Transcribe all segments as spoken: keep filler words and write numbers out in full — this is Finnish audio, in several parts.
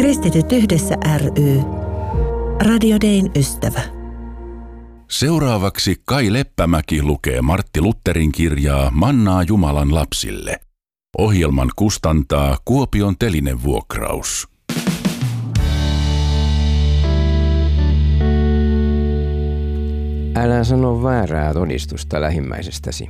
Kristityt yhdessä ry. Radio Dayn ystävä. Seuraavaksi Kai Leppämäki lukee Martti Lutherin kirjaa Mannaa Jumalan lapsille. Ohjelman kustantaa Kuopion Telinevuokraus. Älä sano väärää todistusta lähimmäisestäsi.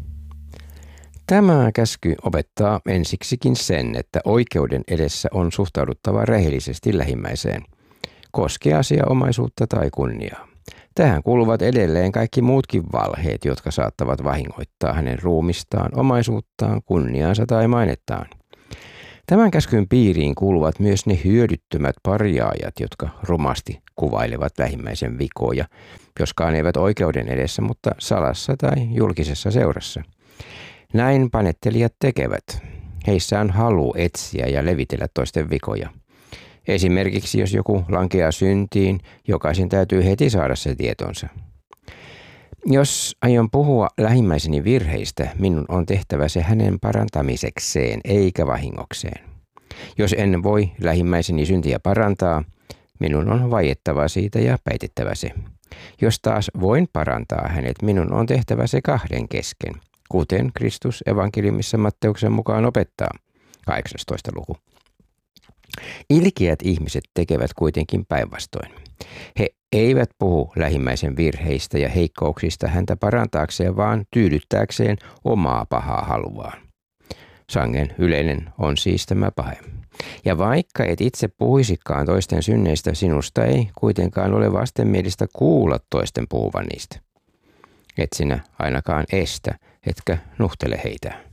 Tämä käsky opettaa ensiksikin sen, että oikeuden edessä on suhtauduttava rehellisesti lähimmäiseen, koskee asia omaisuutta tai kunniaa. Tähän kuuluvat edelleen kaikki muutkin valheet, jotka saattavat vahingoittaa hänen ruumistaan, omaisuuttaan, kunniaansa tai mainettaan. Tämän käskyn piiriin kuuluvat myös ne hyödyttömät parjaajat, jotka rumasti kuvailevat lähimmäisen vikoja, joskaan eivät oikeuden edessä, mutta salassa tai julkisessa seurassa. Näin panettelijat tekevät. Heissä on halu etsiä ja levitellä toisten vikoja. Esimerkiksi jos joku lankeaa syntiin, jokaisen täytyy heti saada se tietonsa. Jos aion puhua lähimmäiseni virheistä, minun on tehtävä se hänen parantamisekseen eikä vahingokseen. Jos en voi lähimmäiseni syntiä parantaa, minun on vaiettava siitä ja päitettävä se. Jos taas voin parantaa hänet, minun on tehtävä se kahden kesken, kuten Kristus evankeliumissa Matteuksen mukaan opettaa, kahdeksastoista luku. Ilkeät ihmiset tekevät kuitenkin päinvastoin. He eivät puhu lähimmäisen virheistä ja heikkouksista häntä parantaakseen, vaan tyydyttääkseen omaa pahaa haluaan. Sangen yleinen on siis tämä pahe. Ja vaikka et itse puhuisikaan toisten synneistä, sinusta ei kuitenkaan ole vastenmielistä kuulla toisten puhuvan niistä. Et sinä ainakaan estä, etkä nuhtele heitä.